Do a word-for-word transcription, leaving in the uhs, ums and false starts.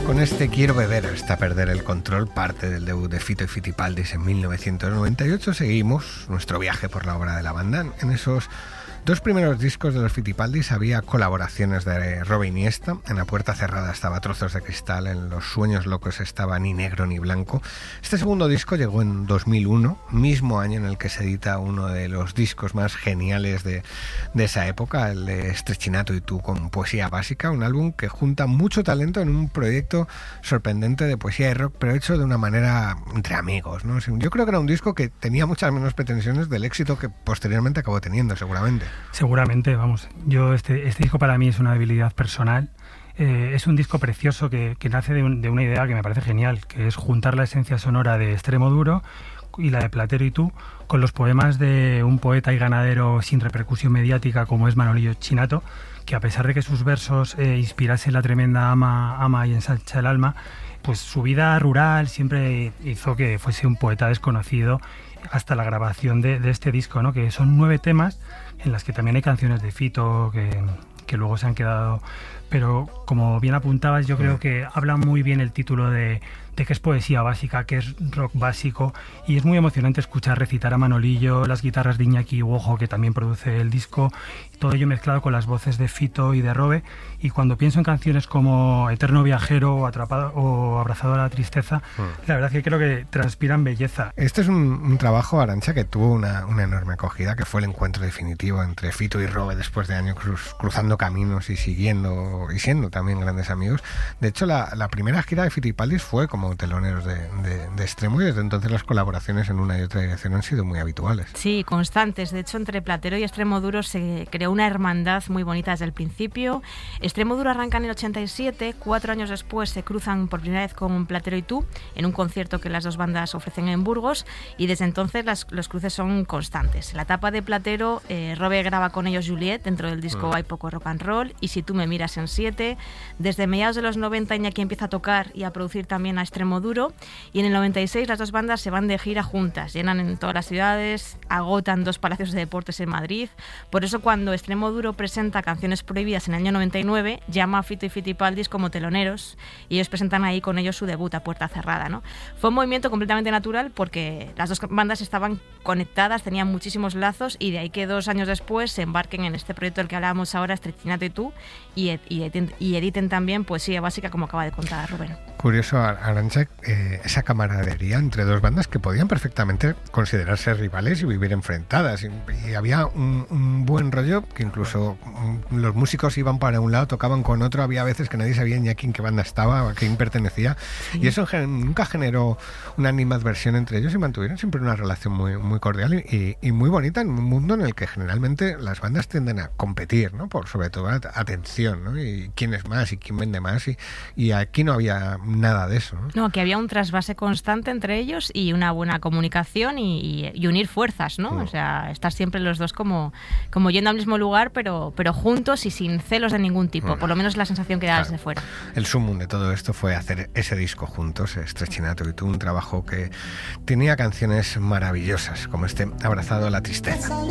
Con este Quiero beber hasta perder el control, parte del debut de Fito y Fitipaldis en mil novecientos noventa y ocho, seguimos nuestro viaje por la obra de la banda. En esos dos primeros discos de los Fitipaldis había colaboraciones de Robe Iniesta. En La puerta cerrada estaba Trozos de cristal, en Los sueños locos estaba Ni negro ni blanco. Este segundo disco llegó en dos mil uno, mismo año en el que se edita uno de los discos más geniales de, de esa época, el de Estrechinato y tú, con Poesía básica, un álbum que junta mucho talento en un proyecto sorprendente de poesía y rock, pero hecho de una manera entre amigos, ¿no? Yo creo que era un disco que tenía muchas menos pretensiones del éxito que posteriormente acabó teniendo, seguramente. Seguramente, vamos, yo este, este disco para mí es una debilidad personal. Eh, es un disco precioso que, que nace de, un, de una idea que me parece genial, que es juntar la esencia sonora de Extremo Duro y la de Platero y tú con los poemas de un poeta y ganadero sin repercusión mediática como es Manolillo Chinato, que a pesar de que sus versos eh, inspirasen la tremenda ama, ama y ensancha el alma, pues su vida rural siempre hizo que fuese un poeta desconocido hasta la grabación de, de este disco, ¿no? Que son nueve temas en las que también hay canciones de Fito que, que luego se han quedado, pero como bien apuntabas, yo creo que habla muy bien el título de, de que es poesía básica, que es rock básico, y es muy emocionante escuchar recitar a Manolillo, las guitarras de Iñaki Uojo, que también produce el disco, todo ello mezclado con las voces de Fito y de Robe. Y cuando pienso en canciones como Eterno viajero o Atrapado o Abrazado a la tristeza, mm. la verdad es que creo que transpiran belleza. Este es un, un trabajo, Arantxa, que tuvo una, una enorme acogida, que fue el encuentro definitivo entre Fito y Robe después de años cruz, cruzando caminos y siguiendo y siendo también grandes amigos. De hecho, la, la primera gira de Fitipaldis fue como teloneros de, de, de Extremo, y desde entonces las colaboraciones en una y otra dirección han sido muy habituales. Sí, constantes. De hecho, entre Platero y Extremo Duro se creó una hermandad muy bonita desde el principio. Extremo Duro arranca en el ochenta y siete, cuatro años después se cruzan por primera vez con Platero y tú en un concierto que las dos bandas ofrecen en Burgos, y desde entonces las, los cruces son constantes. En la etapa de Platero, eh, Robe graba con ellos Juliet, dentro del disco mm. Hay poco rock and roll, y Si tú me miras en siete. Desde mediados de los noventa Iñaki empieza a tocar y a producir también a Extremo Duro, y en el noventa y seis las dos bandas se van de gira juntas, llenan en todas las ciudades, agotan dos palacios de deportes en Madrid. Por eso cuando Extremo Duro presenta Canciones prohibidas en el año noventa y nueve, llama a Fito y Fitipaldis como teloneros, y ellos presentan ahí con ellos su debut a puerta cerrada, ¿no? Fue un movimiento completamente natural porque las dos bandas estaban conectadas, tenían muchísimos lazos, y de ahí que dos años después se embarquen en este proyecto del que hablábamos ahora, Estrechinato y tú, y, ed- y, editen, y editen también Poesía básica, como acaba de contar Rubén. Curioso, Arantxa, eh, esa camaradería entre dos bandas que podían perfectamente considerarse rivales y vivir enfrentadas, y, y había un, un buen rollo que incluso um, los músicos iban para un lado, tocaban con otro, había veces que nadie sabía ni a quién qué banda estaba, a quién pertenecía, sí. Y eso gen- nunca generó una animadversión entre ellos, y mantuvieron siempre una relación muy, muy cordial y, y, y muy bonita en un mundo en el que generalmente las bandas tienden a competir, ¿no? Por sobre todo at- atención, ¿no? Y quién es más y quién vende más, y, y aquí no había nada de eso, ¿no? No, que había un trasvase constante entre ellos y una buena comunicación y, y, y unir fuerzas, ¿no? No. O sea, estar siempre los dos como, como yendo al mismo lugar, pero, pero juntos y sin celos de ningún tipo. Bueno, por lo menos la sensación que da claro. Desde fuera. El sumum de todo esto fue hacer ese disco juntos, Estrechinato y tú, un trabajo que tenía canciones maravillosas, como este Abrazado a la tristeza.